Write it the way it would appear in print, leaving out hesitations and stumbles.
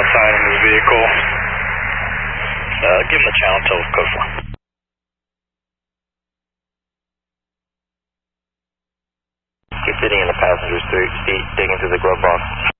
outside in his vehicle. Give him the channel until code 4. He's sitting in the passenger seat, digging through the glove box.